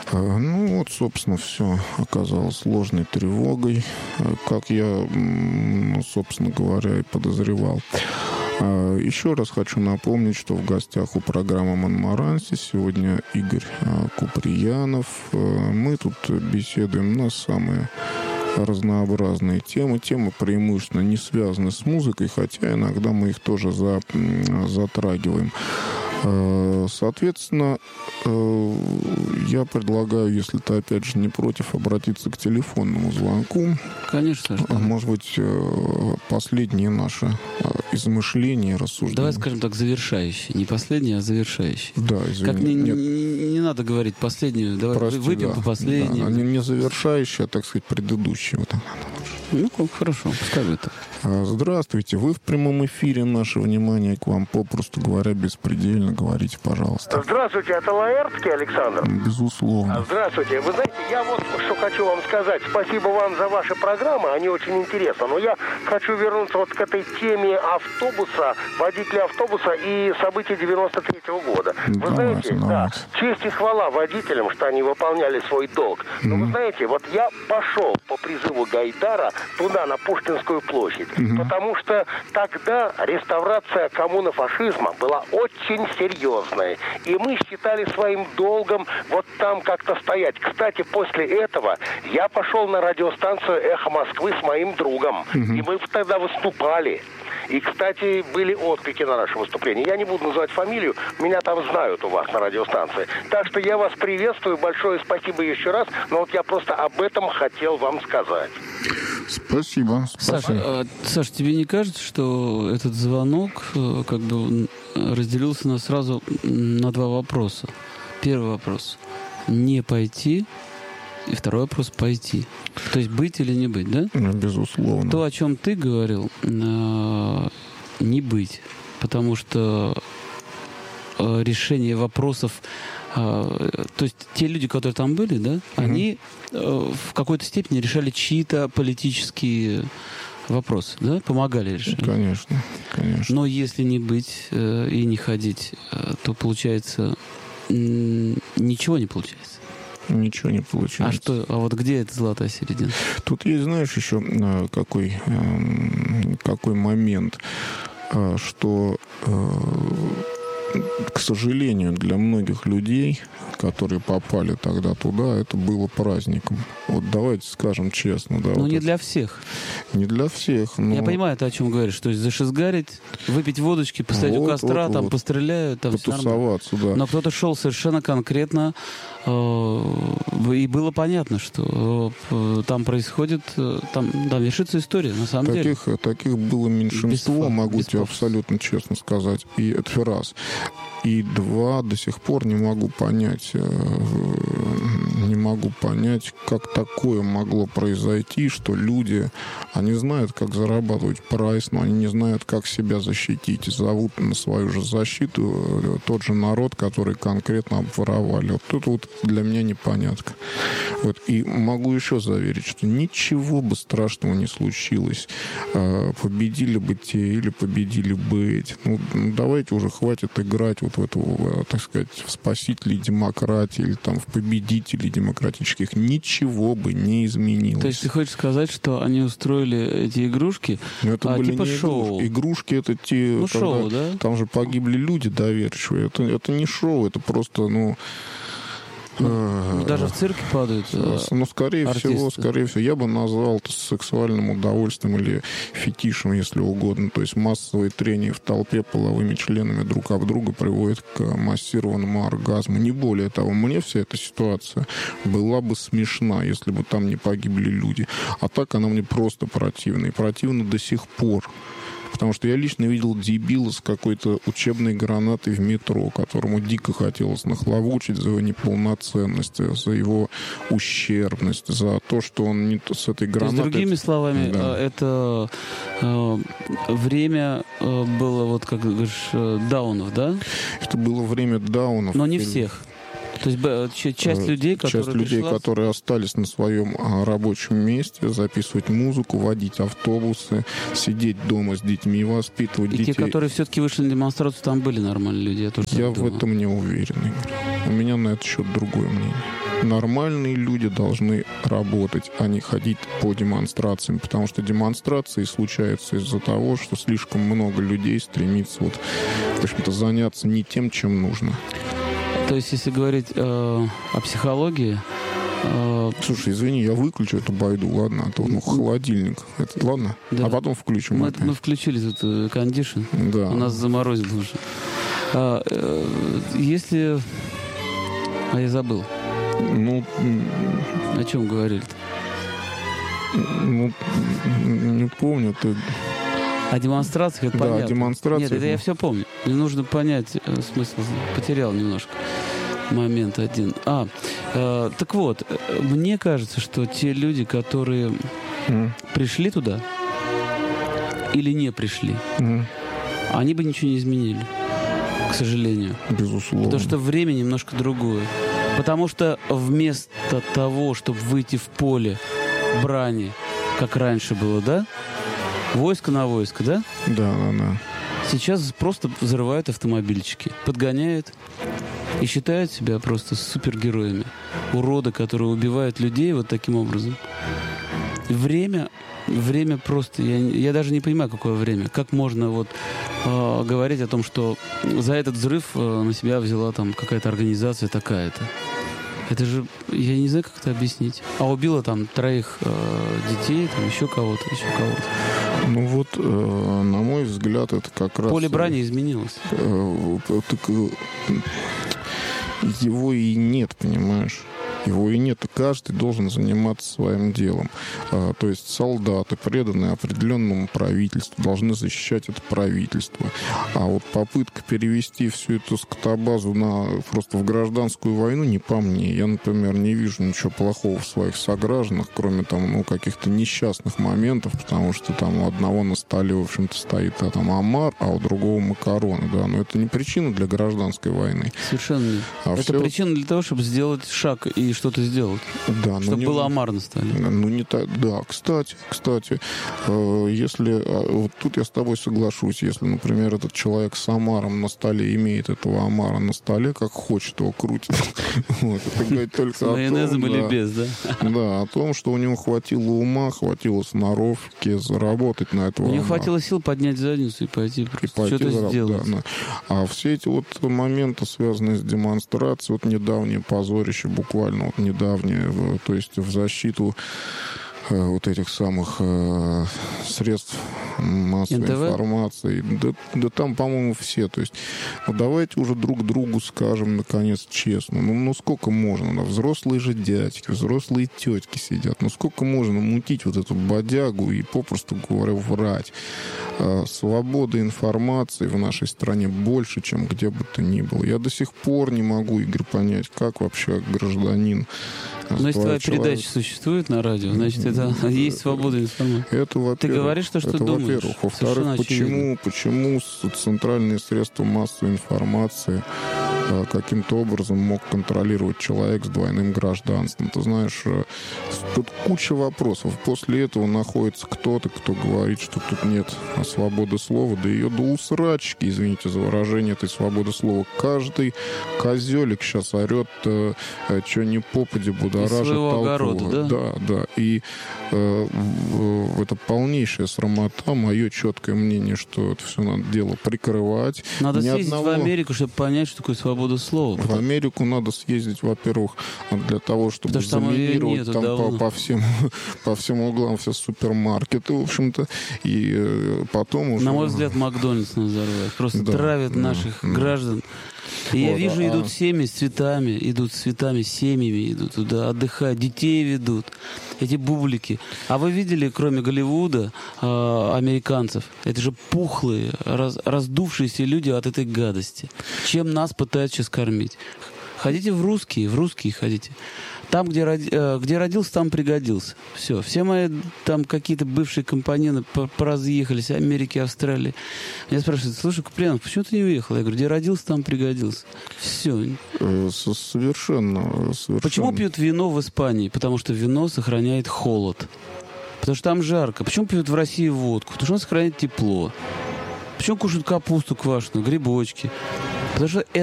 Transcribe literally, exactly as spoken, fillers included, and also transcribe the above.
Ну вот, собственно, все оказалось ложной тревогой, как я, собственно говоря, и подозревал. Еще раз хочу напомнить, что в гостях у программы «Монмаранси» сегодня Игорь Куприянов. Мы тут беседуем на самые разнообразные темы. Темы преимущественно не связаны с музыкой, хотя иногда мы их тоже за, затрагиваем. Соответственно, я предлагаю, если ты, опять же, не против, обратиться к телефонному звонку. Конечно. Что? Может быть, последние наши измышления, рассуждения. Давай скажем так, завершающие. Не последние, а завершающие. Да, извини. Как не, не, не надо говорить последнюю. Давай Прости, выпьем да, по последней. Да. Они не завершающие, а, так сказать, предыдущие. Вот. Ну, хорошо, пускай будет. Здравствуйте. Вы в прямом эфире. Наше внимание к вам, попросту говоря, беспредельно. Говорите, пожалуйста. Здравствуйте, это Лаэртский Александр. Безусловно. Здравствуйте. Вы знаете, я вот что хочу вам сказать. Спасибо вам за ваши программы, они очень интересны. Но я хочу вернуться вот к этой теме автобуса, водителя автобуса и событий девяносто третьего года. Вы давайте, знаете, давайте. да, честь и хвала водителям, что они выполняли свой долг. Но mm-hmm. вы знаете, вот я пошел по призыву Гайдара туда, на Пушкинскую площадь, mm-hmm. потому что тогда реставрация коммунофашизма была очень серьезная. И мы считали своим долгом вот там как-то стоять. Кстати, после этого я пошел на радиостанцию «Эхо Москвы» с моим другом. Mm-hmm. И мы тогда выступали. И, кстати, были отклики на наше выступление. Я не буду называть фамилию, меня там знают у вас на радиостанции. Так что я вас приветствую, большое спасибо еще раз. Но вот я просто об этом хотел вам сказать. Спасибо. Саша, а, Саша, тебе не кажется, что этот звонок как бы разделился на сразу на два вопроса? Первый вопрос – не пойти. И второй вопрос – пойти. То есть быть или не быть, да? Безусловно. То, о чем ты говорил, э, не быть. Потому что э, решение вопросов... Э, то есть те люди, которые там были, да, mm-hmm. они э, в какой-то степени решали чьи-то политические вопросы, да? Помогали решать. Конечно, конечно. Но если не быть э, и не ходить, э, то, получается, э, ничего не получается. Ничего не получается. А что? А вот где эта золотая середина? Тут есть, знаешь, еще какой, какой момент, что, к сожалению, для многих людей, которые попали тогда туда, это было праздником. Вот давайте скажем честно. Да, ну, вот не это... для всех. Не для всех. Но... Я понимаю, ты о чем говоришь. То есть зашизгарить, выпить водочки, постоять вот, у костра, вот, там вот. Постреляют. Там потусоваться, да. Но кто-то шел совершенно конкретно, э, и было понятно, что э, там происходит, э, там, там вершится история, на самом таких, деле. Таких было меньшинство, без, могу без тебе пафоса. Абсолютно честно сказать. И это раз. И два, до сих пор не могу понять, не могу понять, как такое могло произойти, что люди, они знают, как зарабатывать прайс, но они не знают, как себя защитить. Зовут на свою же защиту тот же народ, который конкретно обворовали. Вот тут вот для меня непонятка. Вот. И могу еще заверить, что ничего бы страшного не случилось. Победили бы те или победили бы эти. Ну, давайте уже хватит играть вот в эту, так сказать, в спасителей демократии или там в победителей демократических. Ничего бы не изменилось. То есть ты хочешь сказать, что они устроили эти игрушки, но это а, были типа не шоу? Игрушки это те... Ну, когда, шоу, да? Там же погибли люди доверчивые. Это, это не шоу, это просто, ну... Ну, даже в цирке падают. Ну, скорее артисты. всего, скорее всего, я бы назвал это сексуальным удовольствием или фетишем, если угодно. То есть массовое трение в толпе половыми членами друг об друга приводит к массированному оргазму. Не более того, мне вся эта ситуация была бы смешна, если бы там не погибли люди. А так она мне просто противна. И противна до сих пор. Потому что я лично видел дебила с какой-то учебной гранатой в метро, которому дико хотелось нахлобучить за его неполноценность, за его ущербность, за то, что он не с этой гранатой... То есть, другими словами, да. это э, время э, было, вот как говоришь, э, даунов, да? Это было время даунов. Но не всех. То есть часть людей, которые часть людей, пришла... которые остались на своем рабочем месте, записывать музыку, водить автобусы, сидеть дома с детьми, воспитывать и детей. И те, которые все-таки вышли на демонстрацию, там были нормальные люди. Я, тоже я в этом не уверен, Игорь. У меня на этот счет другое мнение. Нормальные люди должны работать, а не ходить по демонстрациям, потому что демонстрации случаются из-за того, что слишком много людей стремится вот, в общем-то, заняться не тем, чем нужно. То есть, если говорить э, о психологии... Э... Слушай, извини, я выключу эту байду, ладно? А то, ну, холодильник. Это, ладно? Да. А потом включим. Мы, мы включили тут кондишн. Да. У нас заморозило уже. А, э, если... А я забыл. Ну... О чем говорили-то? Ну, не помню. Ты... О демонстрациях, это да, понятно. о демонстрациях. Нет, это я все помню. Мне нужно понять э, смысл. Потерял немножко момент один. А, э, так вот, мне кажется, что те люди, которые mm. пришли туда или не пришли, mm. они бы ничего не изменили, к сожалению. Безусловно. Потому что время немножко другое. Потому что вместо того, чтобы выйти в поле брани, как раньше было, да? Войско на войско, да? Да, да, да. Сейчас просто взрывают автомобильчики, подгоняют и считают себя просто супергероями. Уроды, которые убивают людей вот таким образом. Время, время просто... Я, я даже не понимаю, какое время. Как можно вот э, говорить о том, что за этот взрыв э, на себя взяла там какая-то организация такая-то. Это же... Я не знаю, как это объяснить. А убила там троих э, детей, там еще кого-то, еще кого-то. Ну вот, э, на мой взгляд, это как раз... Поле брани изменилось. Э, э, так, э, его и нет, понимаешь? Его и нет. Каждый должен заниматься своим делом. А, то есть солдаты, преданные определенному правительству, должны защищать это правительство. А вот попытка перевести всю эту скотобазу на, просто в гражданскую войну не по мне. Я, например, не вижу ничего плохого в своих согражданах, кроме там, ну, каких-то несчастных моментов, потому что там у одного на столе, в общем-то, стоит а, там омар, а у другого макароны. Да? Но это не причина для гражданской войны. Совершенно нет. А это все... причина для того, чтобы сделать шаг и что-то сделать. Да, чтобы не... было омар на столе. Ну, не так. Да, кстати, кстати, э, если... Вот тут я с тобой соглашусь. Если, например, этот человек с омаром на столе имеет этого омара на столе, как хочет его крутит. Это говорит только о том... С майонезом или без, да? Да, о том, что у него хватило ума, хватило сноровки заработать на этого. У него хватило сил поднять задницу и пойти просто что-то сделать. А все эти вот моменты, связанные с демонстрацией, вот недавнее позорище, буквально вот недавнее, то есть в защиту э, вот этих самых э, средств массовой эн тэ вэ? Информации. Да, да там, по-моему, все. То есть, ну, давайте уже друг другу скажем, наконец, честно. Ну, ну сколько можно? Да? Взрослые же дядьки, взрослые тетки сидят. Ну, сколько можно мутить вот эту бодягу и, попросту говоря, врать? А, свобода информации в нашей стране больше, чем где бы то ни было. Я до сих пор не могу, Игорь, понять, как вообще гражданин... Но если твоя человек... передача существует на радио, значит, это есть свобода информации. Это, во-первых. Ты говоришь то, что это, думаешь. Во-первых. Во-вторых, почему, почему центральные средства массовой информации э, каким-то образом мог контролировать человек с двойным гражданством? Ты знаешь, э, тут куча вопросов. После этого находится кто-то, кто говорит, что тут нет свободы слова. Да ее до усрачки, извините за выражение этой свободы слова. Каждый козелик сейчас орет, э, э, что не попади будоражит толпу. Огорода, да? Да, да. И э, э, это полнейшая срамота. Мое четкое мнение, что это все надо дело прикрывать. Надо Ни съездить одного... в Америку, чтобы понять, что такое свобода слова. В Америку надо съездить, во-первых, для того, чтобы Потому что заминировать нету, там давно. по, по, всем, по всем углам все супермаркеты, в общем-то. И э, потом уже... На мой взгляд, Макдональдс надо взорвать. Просто да, травят да, наших да. граждан. И Вот, я вижу, а... идут семьи с цветами, идут с цветами, с семьями, идут туда отдыхать, детей ведут, эти бублики. А вы видели, кроме Голливуда, э, американцев, это же пухлые, раз, раздувшиеся люди от этой гадости. Чем нас пытаются сейчас кормить? Ходите в русские, в русские ходите. Там, где, роди, э, где родился, там пригодился. Все. Все мои там какие-то бывшие компаньоны поразъехались, Америки, Австралии. Меня спрашивают: слушай, Куприянов, почему ты не уехал? Я говорю: где родился, там пригодился. Все. Совершенно, совершенно. Почему пьют вино в Испании? Потому что вино сохраняет холод. Потому что там жарко. Почему пьют в России водку? Потому что он сохраняет тепло. Почему кушают капусту квашеную, грибочки? Потому что